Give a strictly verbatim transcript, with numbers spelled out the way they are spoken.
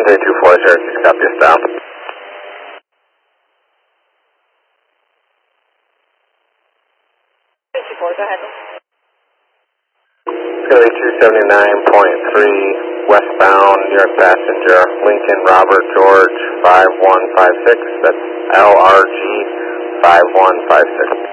three two four, Syracuse, copy us down. three two four, go ahead. Philly two seventy-nine point three, westbound, New York passenger, Lincoln Robert George five one five six, that's L R G five one five six.